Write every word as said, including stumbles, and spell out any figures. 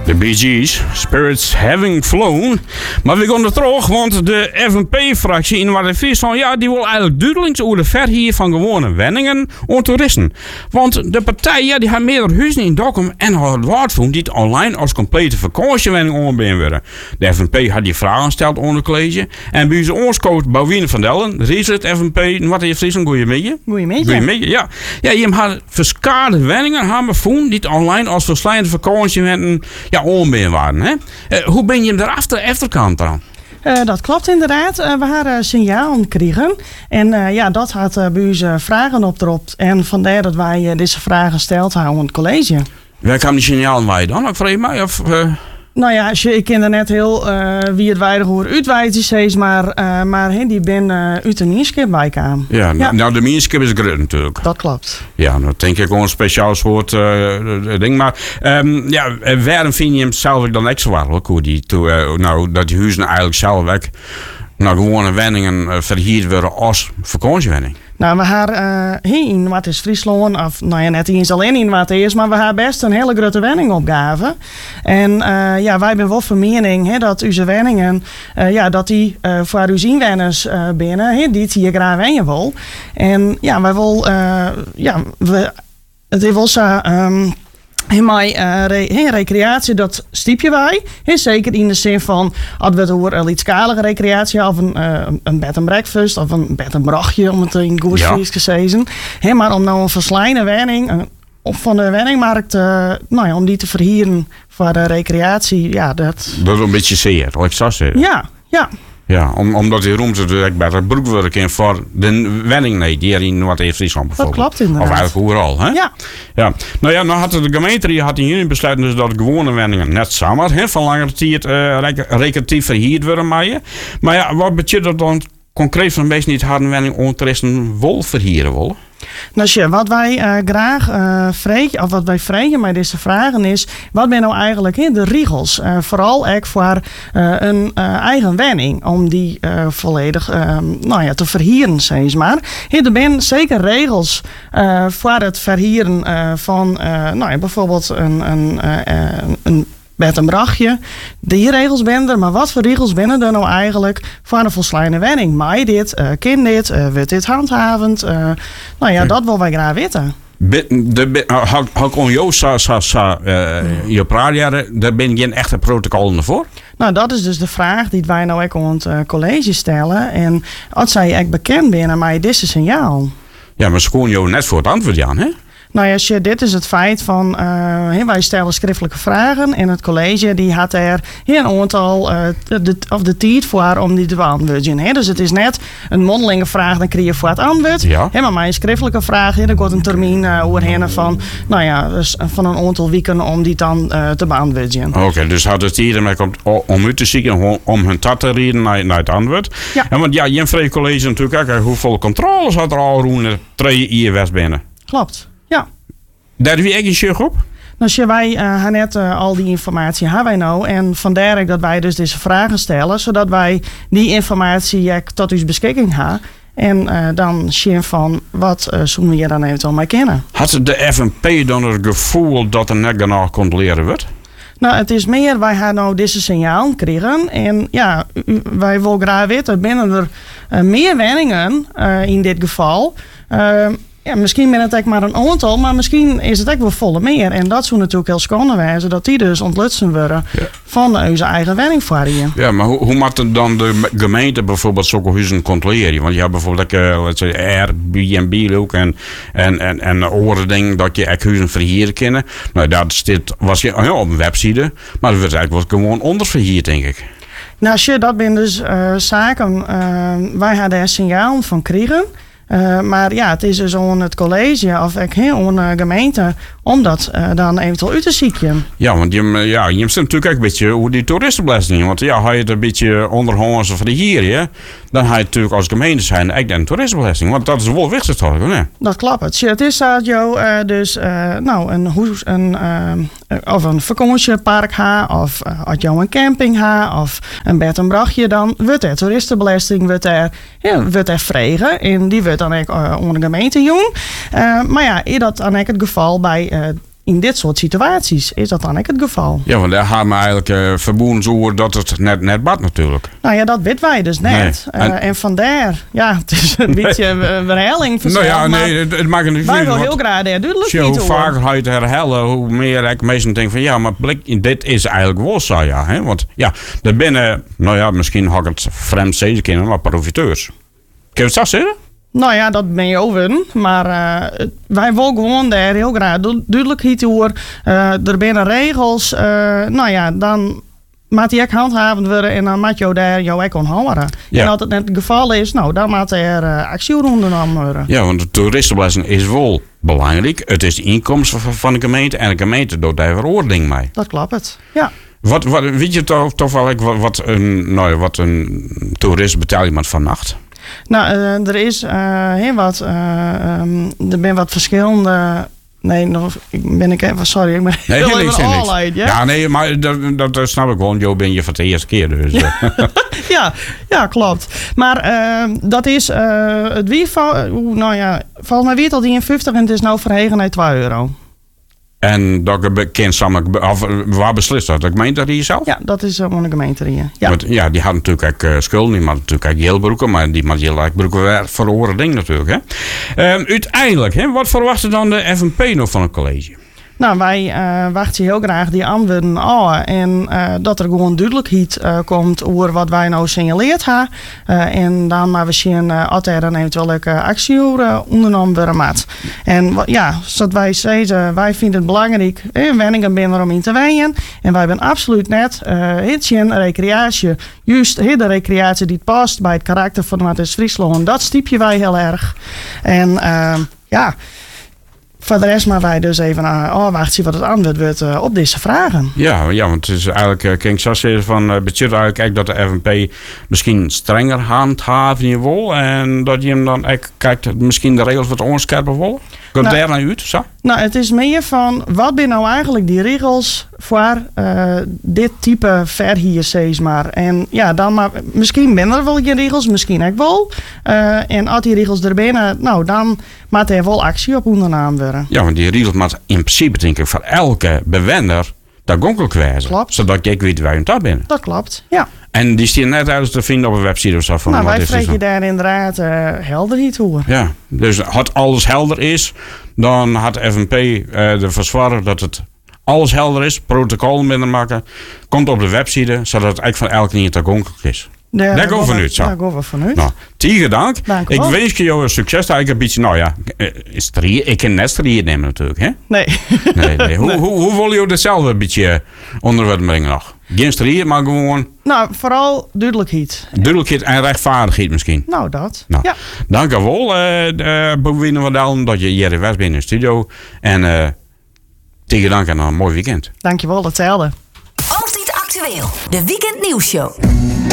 De Bee Gees, Spirits Having Flown. Maar we gaan er terug, want de F N P-fractie in Waddinveen, ja, die wil eigenlijk duidelijk over de verhier van gewone wenningen aan toeristen. Want de partij, ja, die heeft meerdere huizen in Dokkum en had woordvoering die het online als complete vakantiewenning aanbieden worden. De F N P had die vragen gesteld onder het college. En bij onze oorscoach Bouwien van Dellen, de Rieslet F N P, wat heeft Friesland, goeiemiddag? Goeiemiddag. Goeiemiddag, ja. Ja, je had verschillende wenningen hebben gevonden die het online als verslijnde vakantiewenningen ja, aanbieden waren. Hè? Uh, hoe ben je hem daar achter, achterkant dan? Uh, dat klopt inderdaad. Uh, we hadden signaal gekregen. En uh, ja, dat had uh, bij ons uh, vragen opdropt. En vandaar dat wij uh, deze vragen gesteld hebben aan het college. Waar kwam die signaal bij dan? Ik vrees mij of... Uh... Nou ja, je, ik ken er net heel uh, wie het weinig hoor uitwijzen steeds, maar, uh, maar he, die ben uh, uit de Mierskip bijkwam. Ja, nou, ja. nou de Mierskip is groot natuurlijk. Dat klopt. Ja, dat denk ik gewoon een speciaal soort uh, ding. Maar um, ja, waarom vind je hem zelf dan extra waarlijk? Hoe die, to, uh, nou, dat die huizen eigenlijk zelf weg nou, gewone wenningen uh, verhierd worden als vakantiewenning? Nou, we hebben uh, hier in wat is Friesland, of nou ja, net eens alleen in wat is, maar we hebben best een hele grote wenningopgave. En uh, ja, wij zijn wel van mening hè, dat onze wenningen, uh, ja, dat die uh, voor uw inwoners uh, binnen, hè, die het hier graag wennen wil. En ja, wij wil, uh, ja, we, het is wel zo. Um, In mijn uh, re- recreatie, dat stiepje wij. He, zeker in de zin van, als we het over een lietskalige recreatie of een, uh, een bed and breakfast of een bed and brachtje, om het in Goersvries te zeggen. He, maar om nou een verslijne wenning, uh, of van de wenningmarkt, uh, nou ja, om die te verhieren voor de recreatie, ja, dat... Dat is een beetje zeer, wat ik zou zeggen. Ja, ja. Ja, om, omdat die ruimte direct bij het broekwerk in voor de wenning, nee, die er in Noord-Friesland bijvoorbeeld. Dat klopt inderdaad. Of eigenlijk overal, hè? Ja. Ja. Nou ja, nou had de gemeente die had hierin besluiten dus dat gewone wenningen net samen, hè, van langere tijd uh, recreatief verhierd worden maar je. Maar ja, wat betekent dat dan concreet van mensen niet harde wenning onteresten wil verhieren willen? Nou, ja, wat wij uh, graag uh, vregen, of wat wij vregen met deze vragen is, wat ben nou eigenlijk in de regels? Uh, vooral ook voor uh, een uh, eigen wenning, om die uh, volledig uh, nou ja, te verhieren, zeg maar. He, er zijn zeker regels uh, voor het verhieren uh, van uh, nou ja, bijvoorbeeld een, een, uh, een bed en brachtje. Die regels ben er, maar wat voor regels ben er nou eigenlijk voor een volslijne wenning? Maai dit, uh, kin dit, uh, wordt dit handhavend? Uh, nou ja, dat willen wij graag weten. Had ik on jou sa, sa, sa, uh, je praat, daar ben geen echte protocollen voor? Nou, dat is dus de vraag die wij nou ook aan het uh, college stellen. En als zij echt bekend binnen mij deze signaal. Ja, maar ze kon jou net voor het antwoord aan, hè? Nou ja, shit, dit is het feit van, uh, wij stellen schriftelijke vragen en het college die had er een aantal, uh, de, of de tijd voor om die te beantwoorden. He, dus het is net een mondelinge vraag, dan krijg je voor het antwoord. Ja. He, maar mijn schriftelijke vraag, he, dan gaat een termijn uh, overheen van, nou ja, dus van een aantal weken om die dan uh, te beantwoorden. Oké, okay, dus had het hier maar komt om u te zoeken, om hun tat te reden naar, naar het antwoord. Ja. En want ja, je vrije college natuurlijk ook, hoeveel controles had er al rond twee I W S binnen? Klopt. Ja. Daar heb je echt een shug op? Dus ja, wij uh, hebben net uh, al die informatie hebben wij nou. En vandaar dat wij dus deze vragen stellen. Zodat wij die informatie uh, tot uw beschikking hebben. En uh, dan zien van wat uh, zullen we je dan eventueel mee kennen. Had de F N P dan het gevoel dat er net genoeg gecontroleerd wordt? Nou, het is meer, wij hebben nou deze signaal gekregen. En ja, u, wij willen graag weten, binnen er uh, meer wenningen uh, in dit geval. Uh, Ja, misschien ben het ook maar een aantal, maar misschien is het ook wel volle meer. En dat zou natuurlijk heel schone wijzen dat die dus ontlutsen worden ja. van onze eigen wenningvarie. Ja, maar hoe, hoe moet dan de gemeente bijvoorbeeld zulke huizen controleren? Want je hebt bijvoorbeeld uh, Airbnb ook en, en, en, en andere dingen dat je echt huizen verhieren kennen. Nou, dat zit, was je ja, op een website, maar dat wordt eigenlijk wel gewoon onderverhierd, denk ik. Nou, shit, dat zijn dus uh, zaken. Uh, wij hadden er signaal van kregen. Uh, maar ja, het is dus aan het college of ik heel aan de gemeente om dat uh, dan eventueel uit te zieken. Ja, want je, ja, je zit natuurlijk ook een beetje hoe die toeristenbelasting. Want ja, ga je het een beetje onderhouden of hier, ja, dan ga je natuurlijk als gemeente zijn echt een toeristenbelasting. Want dat is wel wichtig toch, hè? Dat klopt. Het is dat jou uh, dus uh, nou een hoes, een uh, of een vakantiepark ha, of uh, als jou een camping ha, of een bed en brachtje, dan wordt er toeristenbelasting wordt er, ja, wordt er vregen en die wordt dan ook uh, onder de gemeente jong. Uh, maar ja, is dat dan ook het geval bij uh, in dit soort situaties is dat dan ook het geval. Ja, want daar gaan we eigenlijk uh, verbonden over dat het net, net bad natuurlijk. Nou ja, dat weten wij dus net. Nee. En, uh, en vandaar, ja, het is een nee. beetje een herhaling. Nou ja, nee, het, het maakt niet wij willen heel graag daar duidelijk niet hoe vaker je het herhalen, hoe meer ik meestal denk van ja, maar blik, dit is eigenlijk wel zo, ja. Hè? Want ja, er binnen, nou ja, misschien had ik het vreemd zeggen kunnen, maar profiteurs. Kun je het zo zeggen? Nou ja, dat ben je over. Maar uh, wij willen gewoon daar heel graag duidelijkheid over. Uh, er binnen regels. Uh, nou ja, dan moet die ook handhavend worden. En dan moet je daar jou ook aan houden. Ja. En als het net het geval is, nou, dan moet er uh, actie ondernomen worden. Ja, want de toeristenbelasting is wel belangrijk. Het is de inkomsten van de gemeente. En de gemeente doet daar verordening mee. Dat klopt het, ja. Wat, wat, weet je toch, toch wel wat, wat, een, nou, wat een toerist betaalt iemand van nacht? Nou, uh, er is uh, heel wat. Uh, um, er zijn wat verschillende. Nee, nog, ik ben ik even. Sorry, ik ben nee, heel niks, even all uit, ja? Ja, nee, maar dat, dat snap ik wel. Jo, ben je van de eerste keer dus. Ja, ja, ja, klopt. Maar uh, dat is uh, het wie van. Nou ja, volgens mij weet al die in vijftig en het is nou verhegen naar twee euro. En dat bekend samen, of waar beslist dat? De gemeente hier zelf? Ja, dat is gewoon de gemeente hier. Ja. Want, ja, die had natuurlijk ook uh, schulden, die had natuurlijk ook Jeelbroeken, maar die had Jeelbroeken weer verloren ding natuurlijk. Hè? Uh, uiteindelijk, hè, wat verwachten dan de F N P nog van het college? Nou, wij uh, wachten heel graag die antwoorden aan. En uh, dat er gewoon duidelijkheid uh, komt over wat wij nou signaleerd hebben. Uh, en dan maar we zien uh, als er dan eventueel uh, actie uh, ondernomen worden moet. En ja, zoals wij zeggen, wij vinden het belangrijk. Eh, Wenningen binnen om in te wijnen. En wij zijn absoluut net uh, het zien recreatie. Juist he, de recreatie die past bij het karakter van Noord-Friesland. Dat stiepje wij heel erg. En uh, ja... Voor de rest maar wij dus even uh, oh, wacht zien wat het antwoord wordt uh, op deze vragen. Ja, ja, want het is eigenlijk, uh, kan ik zo zeggen van, uh, betekent eigenlijk dat de F N P misschien strenger handhaven wil en dat je hem dan kijkt, misschien de regels wat onscherper wil? Komt nou, daar naar uit? Zo? Nou, het is meer van, wat zijn nou eigenlijk die regels voor uh, dit type verhuur, maar. En ja, dan maar, misschien ben er wel geen regels, misschien ook wel. Uh, en als die regels er binnen, nou, dan moet er wel actie op ondernomen worden. Ja, want die regels moet in principe, denk ik, voor elke bewender dat gonkel kwijzen. Klopt. Zodat ik weet waar je daar bent. Dat klopt, ja. En die staan net uit te vinden op een website of zo. Van nou, wat wij is vregen je daar inderdaad uh, helderheid over. Ja, dus als alles helder is, dan had de F N P uh, ervoor zorgen dat het alles helder is, protocollen binnen maken, komt op de website, zodat het eigenlijk van elke niet te gonkel is. Ja, daar gaan we vanuit, zo. Daar gaan we vanuit. Nou, Tiege, dank. dank ik wens je jou succes. Ik een beetje, nou ja, is drie, ik kan net drie nemen natuurlijk, hè? Nee. nee, nee. Hoe, nee. Hoe, hoe, hoe wil je hetzelfde een beetje onder brengen nog? Geen drie, maar gewoon... Nou, vooral duidelijkheid. Duidelijkheid en rechtvaardigheid misschien. Nou, dat. Nou, ja. Dank je wel, uh, Bovine Wadal, dat je hier in West bent in de studio. En uh, Tiege, dank en een mooi weekend. Dankjewel, hetzelfde. Altijd actueel, de Weekend Nieuwsshow.